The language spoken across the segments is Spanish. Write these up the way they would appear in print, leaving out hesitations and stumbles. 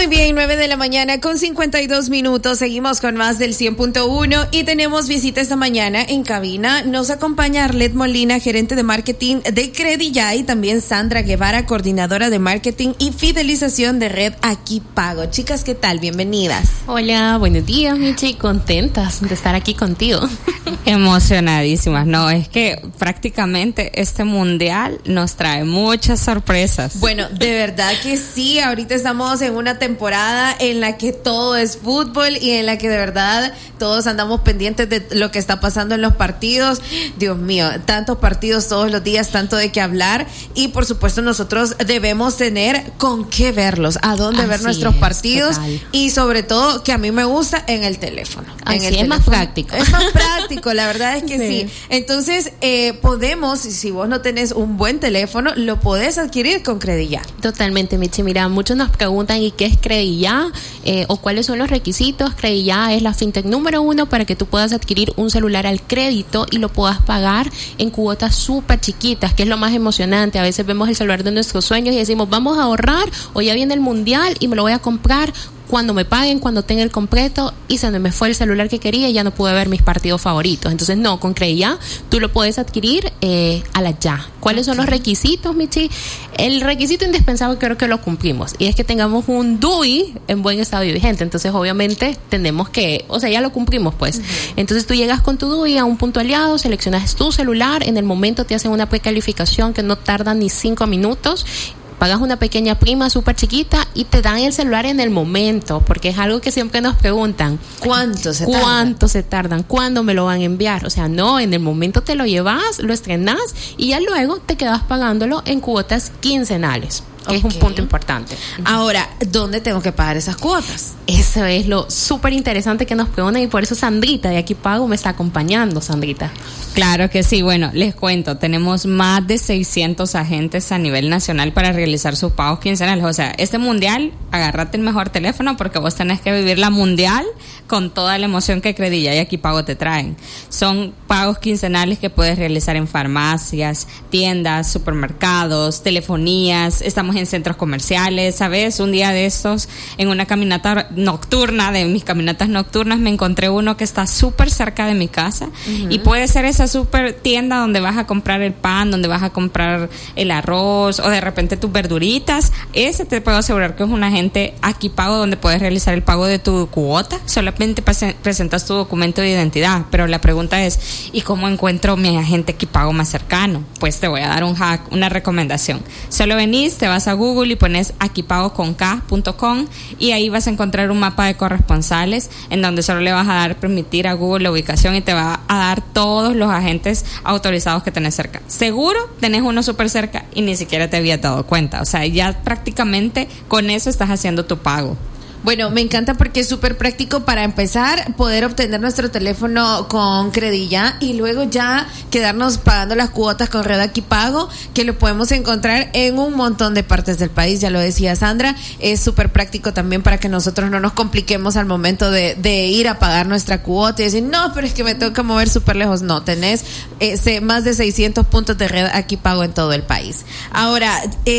Muy bien, 9 de la mañana con 52 minutos. Seguimos con más del 100.1 y tenemos visita esta mañana en cabina. Nos acompaña Arlet Molina, gerente de marketing de Crediyá, y también Sandra Guevara, coordinadora de marketing y fidelización de Red Aquí Pago. Chicas, ¿qué tal? Bienvenidas. Hola, buenos días, Michi. Contentas de estar aquí contigo. Emocionadísimas. No, es que prácticamente este mundial nos trae muchas sorpresas. Bueno, de verdad que sí. Ahorita estamos en una temporada en la que todo es fútbol y en la que de verdad todos andamos pendientes de lo que está pasando en los partidos. Dios mío, tantos partidos todos los días, tanto de qué hablar, y por supuesto nosotros debemos tener con qué verlos, a dónde ver nuestros partidos, total. Y sobre todo, que a mí me gusta, en el teléfono. Así es más práctico. Es más práctico, la verdad es que sí. Entonces, podemos, si vos no tenés un buen teléfono, lo podés adquirir con Crediyá. Totalmente, Michi. Mira, muchos nos preguntan ¿y qué es Crediyá? O cuáles son los requisitos. Crediyá es la fintech número 1 para que tú puedas adquirir un celular al crédito y lo puedas pagar en cuotas súper chiquitas, que es lo más emocionante. A veces vemos el celular de nuestros sueños y decimos, vamos a ahorrar, o ya viene el mundial y me lo voy a comprar cuando me paguen, cuando tenga el completo, y se me fue el celular que quería y ya no pude ver mis partidos favoritos. Entonces, no, con Crediyá tú lo puedes adquirir a la ya. ¿Cuáles son los requisitos, Michi? El requisito indispensable creo que lo cumplimos, y es que tengamos un DUI en buen estado y vigente. Entonces, obviamente, tenemos que, o sea, ya lo cumplimos, pues. Entonces, tú llegas con tu DUI a un punto aliado, seleccionas tu celular, en el momento te hacen una precalificación que no tarda ni 5 minutos, pagas una pequeña prima súper chiquita y te dan el celular en el momento, porque es algo que siempre nos preguntan. ¿Cuánto se tardan? ¿Cuándo me lo van a enviar? O sea, no, en el momento te lo llevas, lo estrenas y ya luego te quedas pagándolo en cuotas quincenales. Que es un punto importante. Ahora, ¿dónde tengo que pagar esas cuotas? Eso es lo súper interesante que nos preguntan, y por eso Sandrita de Aquí Pago me está acompañando. Sandrita. Claro que sí. Bueno, les cuento, tenemos más de 600 agentes a nivel nacional para realizar sus pagos quincenales. O sea, este mundial, agárrate el mejor teléfono, porque vos tenés que vivir la mundial con toda la emoción que Crediyá y Aquí Pago te traen. Son pagos quincenales que puedes realizar en farmacias, tiendas, supermercados, telefonías. Estamos en centros comerciales, ¿sabes? Un día de estos, en una caminata nocturna, de mis caminatas nocturnas, me encontré uno que está súper cerca de mi casa, y puede ser esa súper tienda donde vas a comprar el pan, donde vas a comprar el arroz, o de repente tus verduritas. Ese te puedo asegurar que es un agente Aquí Pago, donde puedes realizar el pago de tu cuota. Solamente presentas tu documento de identidad, pero la pregunta es, ¿y cómo encuentro mi agente Aquí Pago más cercano? Pues te voy a dar un hack, una recomendación. Solo venís, te vas a Google y pones aquipagoconk.com, y ahí vas a encontrar un mapa de corresponsales en donde solo le vas a dar permitir a Google la ubicación y te va a dar todos los agentes autorizados que tenés cerca. Seguro tenés uno súper cerca y ni siquiera te habías dado cuenta. O sea, ya prácticamente con eso estás haciendo tu pago. Bueno, me encanta porque es súper práctico para empezar, poder obtener nuestro teléfono con Crediyá y luego ya quedarnos pagando las cuotas con Red Aquí Pago, que lo podemos encontrar en un montón de partes del país. Ya lo decía Sandra, es súper práctico también para que nosotros no nos compliquemos al momento de ir a pagar nuestra cuota y decir, no, pero es que me tengo que mover súper lejos. No, tenés más de 600 puntos de Red Aquí Pago en todo el país. Ahora,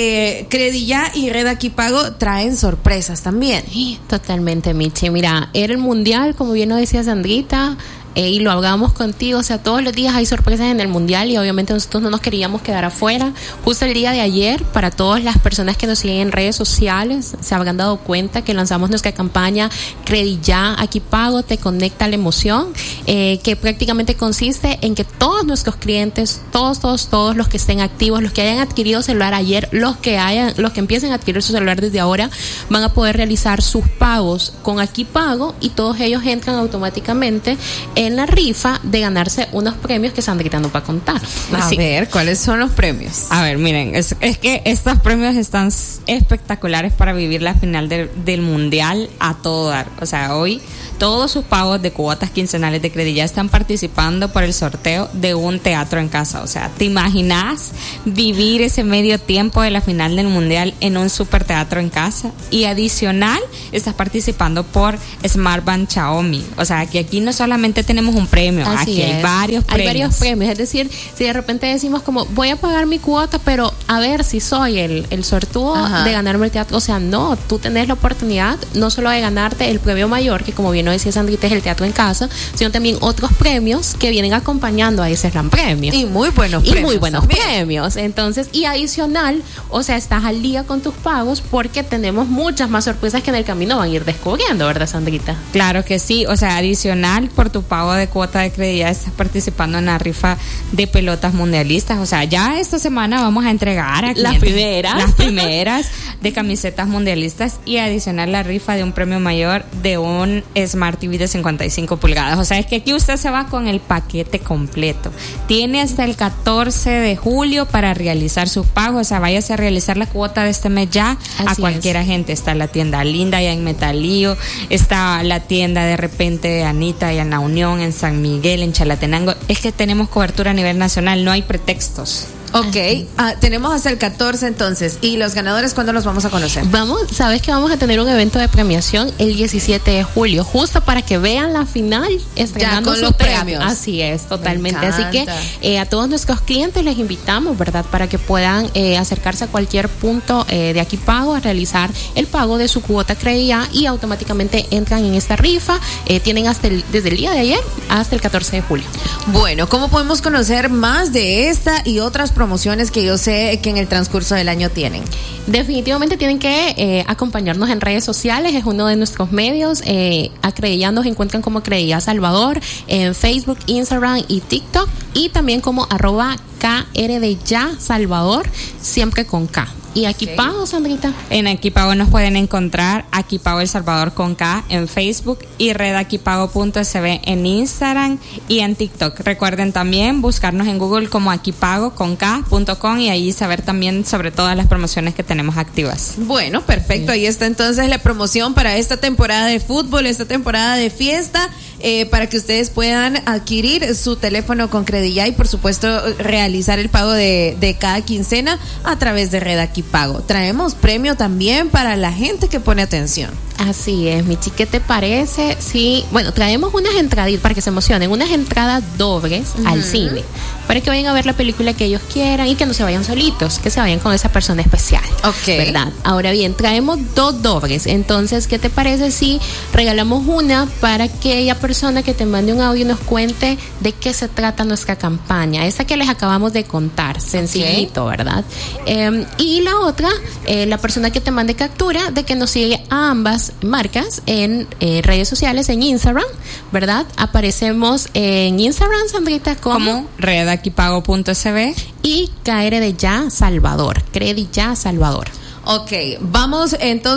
Crediyá y Red Aquí Pago traen sorpresas también. Totalmente, Michi. Mira, era el mundial, como bien lo decía Sandrita, y lo hablábamos contigo, o sea, todos los días hay sorpresas en el mundial y obviamente nosotros no nos queríamos quedar afuera. Justo el día de ayer, para todas las personas que nos siguen en redes sociales, se habrán dado cuenta que lanzamos nuestra campaña Crediyá Aquí Pago te conecta a la emoción, que prácticamente consiste en que todos nuestros clientes, todos los que estén activos, los que hayan adquirido celular ayer, los que empiecen a adquirir su celular desde ahora, van a poder realizar sus pagos con Aquí Pago, y todos ellos entran automáticamente en la rifa de ganarse unos premios que Sandrita nos va a contar. A ver, ¿cuáles son los premios? A ver, miren, es que estos premios están espectaculares para vivir la final del mundial a todo dar. O sea, hoy todos sus pagos de cuotas quincenales de Crediyá están participando por el sorteo de un teatro en casa. O sea, ¿te imaginas vivir ese medio tiempo de la final del mundial en un super teatro en casa? Y adicional, estás participando por Smartband Xiaomi. O sea, que aquí no solamente tenés tenemos un premio, Así aquí es. hay varios premios. Hay varios premios, es decir, si de repente decimos como voy a pagar mi cuota, pero a ver si soy el sortudo de ganarme el teatro, o sea, no, tú tenés la oportunidad no solo de ganarte el premio mayor, que como bien lo decía Sandrita es el teatro en casa, sino también otros premios que vienen acompañando a ese gran premio. Y muy buenos premios. Entonces, y adicional, o sea, estás al día con tus pagos porque tenemos muchas más sorpresas que en el camino van a ir descubriendo, ¿verdad, Sandrita? Claro que sí, o sea, adicional por tu pago de cuota de credibilidad estás participando en la rifa de pelotas mundialistas, o sea, ya esta semana vamos a entregar a las primeras de camisetas mundialistas y adicional la rifa de un premio mayor de un Smart TV de 55 pulgadas, o sea, es que aquí usted se va con el paquete completo, tiene hasta el 14 de julio para realizar sus pagos, o sea, váyase a realizar la cuota de este mes ya. Así a cualquier agente, está la tienda Linda ya en Metalío, está la tienda de repente de Anita y en La Unión, en San Miguel, en Chalatenango, es que tenemos cobertura a nivel nacional, no hay pretextos. Ok, tenemos hasta el 14 entonces. ¿Y los ganadores cuándo los vamos a conocer? Sabes que vamos a tener un evento de premiación el 17 de julio, justo para que vean la final estrenando con los premios. Así es, totalmente. Así que a todos nuestros clientes les invitamos, ¿verdad? Para que puedan acercarse a cualquier punto de Aquí Pago a realizar el pago de su cuota crédita y automáticamente entran en esta rifa. Tienen desde el día de ayer hasta el 14 de julio. Bueno, ¿cómo podemos conocer más de esta y otras promociones que yo sé que en el transcurso del año tienen? Definitivamente tienen que acompañarnos en redes sociales, es uno de nuestros medios. A Credilla nos encuentran como Credilla Salvador en Facebook, Instagram y TikTok, y también como @KR de Ya Salvador, siempre con K. ¿Y Aquí Pago, Sandrita? En Aquí Pago nos pueden encontrar Aquí Pago El Salvador con K en Facebook y redaquipago.sb en Instagram y en TikTok. Recuerden también buscarnos en Google como Aquipago con K.com y ahí saber también sobre todas las promociones que tenemos activas. Bueno, perfecto. Ahí está entonces la promoción para esta temporada de fútbol, esta temporada de fiesta, para que ustedes puedan adquirir su teléfono con Credilla y por supuesto realizar el pago de cada quincena a través de Red Aquí Pago. Traemos premio también para la gente que pone atención. Así es, Michi, ¿qué te parece? Sí, bueno, traemos unas entraditas para que se emocionen, unas entradas dobles al cine, para que vayan a ver la película que ellos quieran y que no se vayan solitos, que se vayan con esa persona especial. Ok. ¿Verdad? Ahora bien, traemos 2 dobles, entonces, ¿qué te parece si regalamos una para aquella persona que te mande un audio y nos cuente de qué se trata nuestra campaña? Esa que les acabamos de contar, sencillito, ¿verdad? Y la otra, la persona que te mande captura de que nos sigue a ambas marcas en redes sociales, en Instagram, ¿verdad? Aparecemos en Instagram, Sandrita, como redaquipago.sb y KR de Ya Salvador, Credit Ya Salvador. Ok, vamos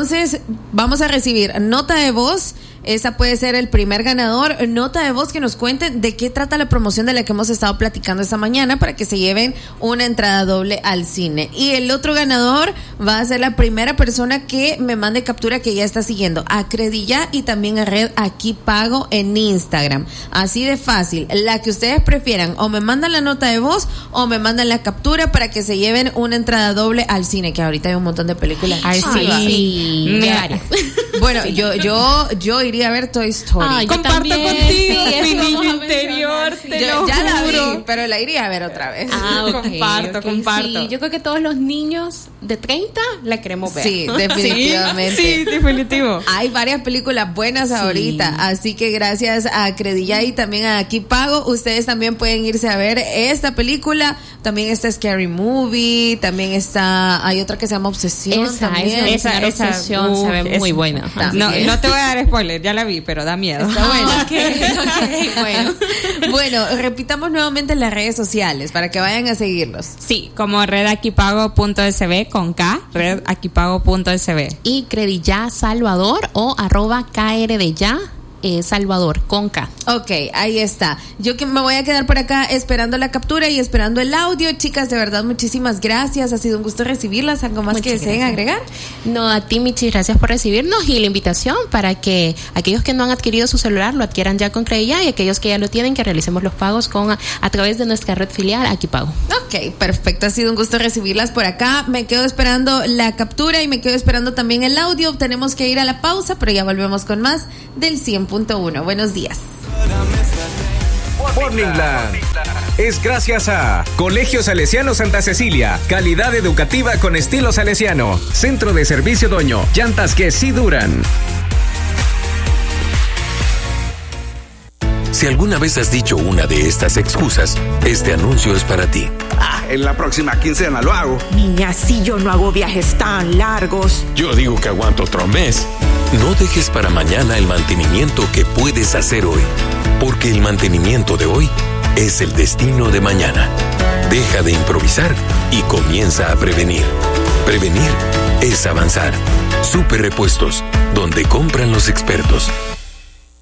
a recibir nota de voz. Esa puede ser el primer ganador. Nota de voz que nos cuenten de qué trata la promoción de la que hemos estado platicando esta mañana para que se lleven una entrada doble al cine. Y el otro ganador va a ser la primera persona que me mande captura que ya está siguiendo a Credilla y también a Red Aquí Pago en Instagram. Así de fácil. La que ustedes prefieran. O me mandan la nota de voz o me mandan la captura para que se lleven una entrada doble al cine, que ahorita hay un montón de películas. Ay, sí. Bueno, yo iría a ver Toy Story. Ay, comparto también, contigo, sí, mi eso niño vamos a interior, mencionar, te lo Ya la juro. vi, pero la iría a ver otra vez. Comparto. Sí, yo creo que todos los niños de 30 la queremos ver. Sí, definitivamente. Sí, definitivo. Hay varias películas buenas ahorita, así que gracias a Credilla y también a Aquí Pago, ustedes también pueden irse a ver esta película. También está Scary Movie, también hay otra que se llama Obsesión. Esa Obsesión se ve muy buena. No te voy a dar spoiler, ya la vi, pero da miedo. Está buena. Bueno, repitamos nuevamente las redes sociales para que vayan a seguirlos. Sí, como redaquipago.sb con K, redaquipago.sb. Y Credit Ya Salvador o @KR de Ya Salvador con K. Ok, ahí está. Yo que me voy a quedar por acá esperando la captura y esperando el audio. Chicas, de verdad, muchísimas gracias. Ha sido un gusto recibirlas. ¿Algo más que deseen agregar? No, a ti, Michi, gracias por recibirnos y la invitación para que aquellos que no han adquirido su celular lo adquieran ya con Credilla y aquellos que ya lo tienen, que realicemos los pagos a través de nuestra red filial Aquí Pago. Ok, perfecto. Ha sido un gusto recibirlas por acá. Me quedo esperando la captura y me quedo esperando también el audio. Tenemos que ir a la pausa, pero ya volvemos con más del 100.1. Buenos días. Morningland. Es gracias a Colegio Salesiano Santa Cecilia, calidad educativa con estilo salesiano. Centro de Servicio Doño, llantas que sí duran. Si alguna vez has dicho una de estas excusas, este anuncio es para ti. En la próxima quincena lo hago. Niña, si yo no hago viajes tan largos. Yo digo que aguanto otro mes. No dejes para mañana el mantenimiento que puedes hacer hoy, porque el mantenimiento de hoy es el destino de mañana. Deja de improvisar y comienza a prevenir. Prevenir es avanzar. Super Repuestos, donde compran los expertos.